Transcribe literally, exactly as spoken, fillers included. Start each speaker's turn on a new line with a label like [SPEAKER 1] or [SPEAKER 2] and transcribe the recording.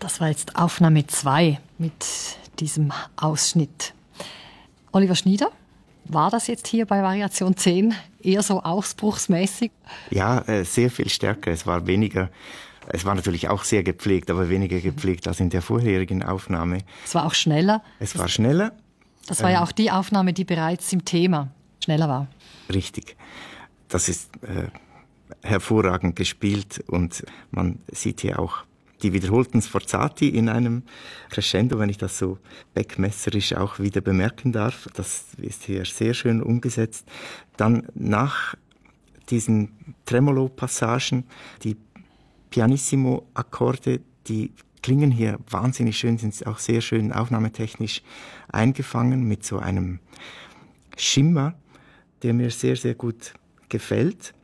[SPEAKER 1] Das war jetzt Aufnahme zwei mit diesem Ausschnitt. Oliver Schnieder, war das jetzt hier bei Variation zehn eher so ausbruchsmäßig?
[SPEAKER 2] Ja, äh, sehr viel stärker. Es war weniger, es war natürlich auch sehr gepflegt, aber weniger gepflegt als in der vorherigen Aufnahme.
[SPEAKER 1] Es war auch schneller.
[SPEAKER 2] Es war schneller.
[SPEAKER 1] Das war ja auch die Aufnahme, die bereits im Thema schneller war.
[SPEAKER 2] Richtig. Das ist äh, hervorragend gespielt und man sieht hier auch die wiederholten Sforzati in einem Crescendo, wenn ich das so beckmesserisch auch wieder bemerken darf. Das ist hier sehr schön umgesetzt. Dann nach diesen Tremolo-Passagen, die Pianissimo-Akkorde, die klingen hier wahnsinnig schön, sind auch sehr schön aufnahmetechnisch eingefangen mit so einem Schimmer, der mir sehr, sehr gut gefällt.